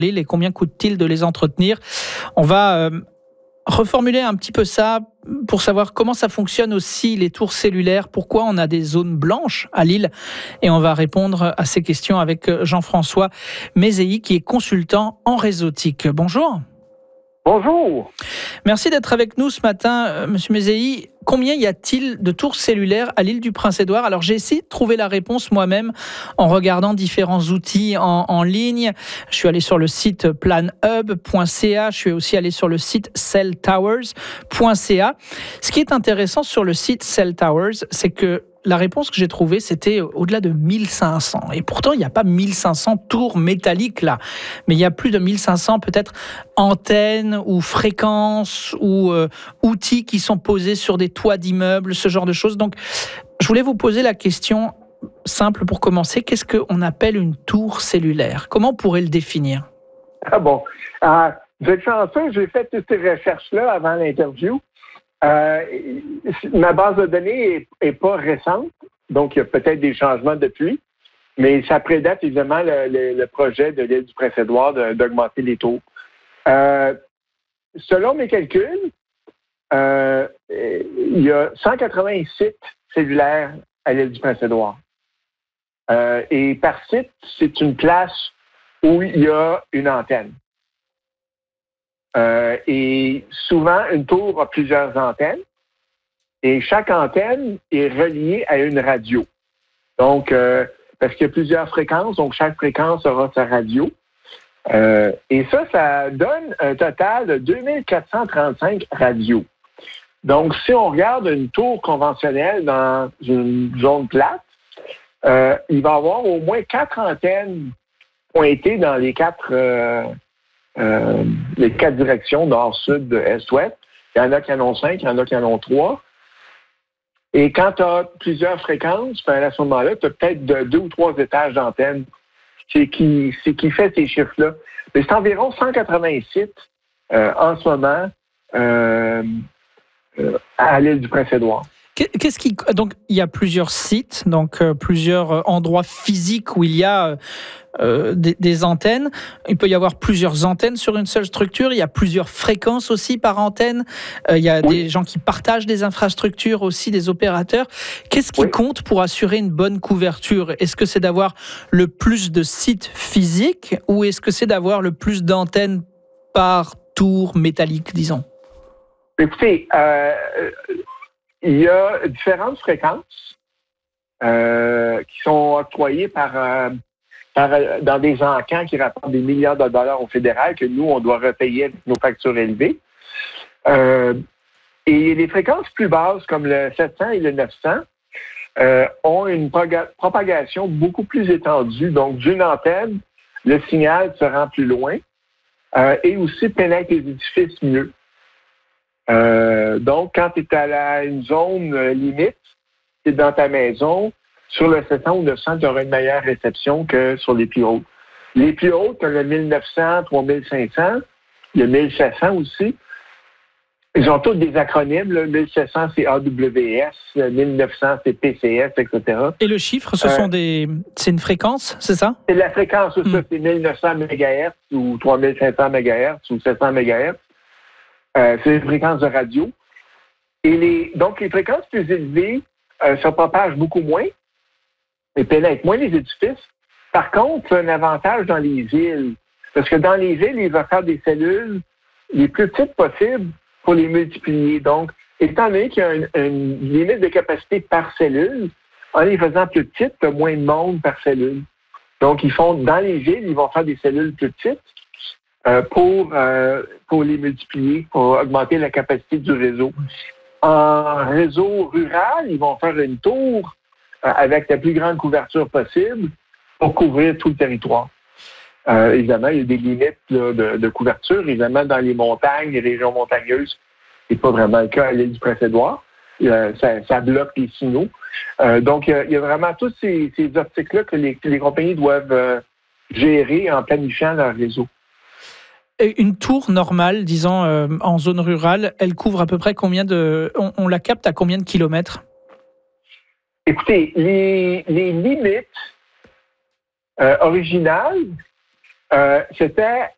l'île et combien coûte-t-il de les entretenir? On va reformuler un petit peu ça pour savoir comment ça fonctionne aussi les tours cellulaires, pourquoi on a des zones blanches à Lille, et on va répondre à ces questions avec Jean-François Mézéhi qui est consultant en réseautique. Bonjour. Bonjour. Merci d'être avec nous ce matin, Monsieur Mézéhi. Combien y a-t-il de tours cellulaires à l'île du Prince-Édouard? Alors j'ai essayé de trouver la réponse moi-même en regardant différents outils en ligne. Je suis allé sur le site planhub.ca, je suis aussi allé sur le site celltowers.ca. Ce qui est intéressant sur le site Cell Towers, c'est que la réponse que j'ai trouvée, c'était au-delà de 1500. Et pourtant, il n'y a pas 1500 tours métalliques là. Mais il y a plus de 1500 peut-être antennes ou fréquences ou outils qui sont posés sur des toits d'immeubles, ce genre de choses. Donc, je voulais vous poser la question simple pour commencer. Qu'est-ce qu'on appelle une tour cellulaire? Comment on pourrait le définir? Ah bon. Vous êtes chanceux, j'ai fait toutes ces recherches-là avant l'interview. Ma base de données est pas récente, donc il y a peut-être des changements depuis, mais ça prédate évidemment le projet de l'île du Prince-Édouard d'augmenter les taux. Selon mes calculs, il y a 180 sites cellulaires à l'île du Prince-Édouard. Et par site, c'est une place où il y a une antenne. Et souvent, une tour a plusieurs antennes et chaque antenne est reliée à une radio. Donc, parce qu'il y a plusieurs fréquences, donc chaque fréquence aura sa radio. Et ça donne un total de 2435 radios. Donc, si on regarde une tour conventionnelle dans une zone plate, il va y avoir au moins 4 antennes pointées dans les quatre directions, nord, sud, est, ouest. Il y en a qui en ont 5, il y en a qui en ont 3. Et quand tu as plusieurs fréquences, ben à ce moment-là, tu as peut-être 2 ou 3 étages d'antenne. C'est qui fait ces chiffres-là. Mais c'est environ 180 sites en ce moment à l'île du Prince-Édouard. Donc, il y a plusieurs sites, donc plusieurs endroits physiques où il y a des antennes. Il peut y avoir plusieurs antennes sur une seule structure. Il y a plusieurs fréquences aussi par antenne. Il y a des gens qui partagent des infrastructures aussi, des opérateurs. Qu'est-ce qui compte pour assurer une bonne couverture? Est-ce que c'est d'avoir le plus de sites physiques ou est-ce que c'est d'avoir le plus d'antennes par tour métallique, disons? Écoutez, il y a différentes fréquences qui sont octroyées dans des encans qui rapportent des milliards de dollars au fédéral que nous, on doit repayer avec nos factures élevées. Et les fréquences plus basses, comme le 700 et le 900, ont une propagation beaucoup plus étendue. Donc, d'une antenne, le signal se rend plus loin et aussi pénètre les édifices mieux. Donc, quand tu es à une zone limite, tu es dans ta maison, sur le 700 ou 900, tu auras une meilleure réception que sur les plus hautes. Les plus hautes, tu as le 1900, 3500, le 1700 aussi. Ils ont tous des acronymes. Le 1700, c'est AWS, le 1900, c'est PCS, etc. Et le chiffre, c'est une fréquence, c'est ça? C'est la fréquence, ça, c'est 1900 MHz ou 3500 MHz ou 700 MHz. C'est les fréquences de radio. Et donc, les fréquences plus élevées se propagent beaucoup moins et pénètrent moins les édifices. Par contre, c'est un avantage dans les villes. Parce que dans les villes, ils vont faire des cellules les plus petites possibles pour les multiplier. Donc, étant donné qu'il y a une limite de capacité par cellule, en les faisant plus petites, tu as moins de monde par cellule. Donc, dans les villes, ils vont faire des cellules plus petites pour les multiplier, pour augmenter la capacité du réseau. En réseau rural, ils vont faire une tour avec la plus grande couverture possible pour couvrir tout le territoire. Évidemment, il y a des limites là, de couverture. Évidemment, dans les montagnes, les régions montagneuses, c'est pas vraiment le cas à l'île du Prince-Édouard. Ça bloque les signaux. Donc, il y a vraiment tous ces optiques-là que les compagnies doivent gérer en planifiant leur réseau. Une tour normale, disons, en zone rurale, elle couvre à peu près combien on la capte à combien de kilomètres? Écoutez, les limites originales, c'était